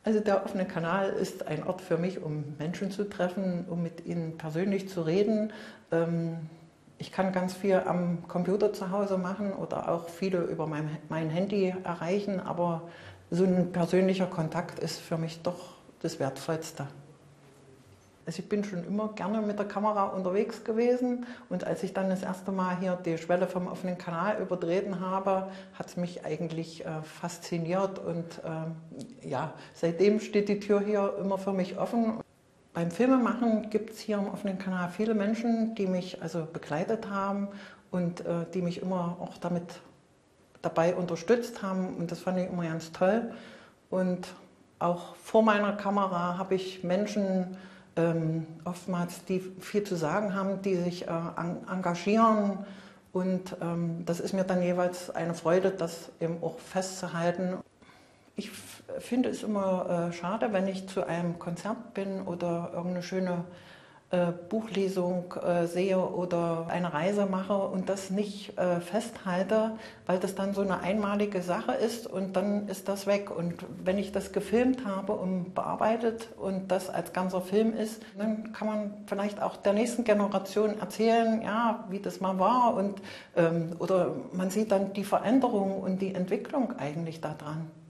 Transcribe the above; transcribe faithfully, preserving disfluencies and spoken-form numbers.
Also der offene Kanal ist ein Ort für mich, um Menschen zu treffen, um mit ihnen persönlich zu reden. Ähm, ich kann ganz viel am Computer zu Hause machen oder auch viele über mein, mein Handy erreichen, aber so ein persönlicher Kontakt ist für mich doch das Wertvollste. Also ich bin schon immer gerne mit der Kamera unterwegs gewesen und als ich dann das erste Mal hier die Schwelle vom offenen Kanal übertreten habe, hat es mich eigentlich äh, fasziniert und äh, ja, seitdem steht die Tür hier immer für mich offen. Beim Filmemachen gibt es hier am offenen Kanal viele Menschen, die mich also begleitet haben und äh, die mich immer auch damit dabei unterstützt haben und das fand ich immer ganz toll. Und auch vor meiner Kamera habe ich Menschen ähm, oftmals, die viel zu sagen haben, die sich äh, engagieren und ähm, das ist mir dann jeweils eine Freude, das eben auch festzuhalten. Ich finde es immer äh, schade, wenn ich zu einem Konzert bin oder irgendeine schöne äh, Buchlesung äh, sehe oder eine Reise mache und das nicht äh, festhalte, weil das dann so eine einmalige Sache ist und dann ist das weg. Und wenn ich das gefilmt habe und bearbeitet und das als ganzer Film ist, dann kann man vielleicht auch der nächsten Generation erzählen, ja, wie das mal war und, ähm, oder man sieht dann die Veränderung und die Entwicklung eigentlich daran.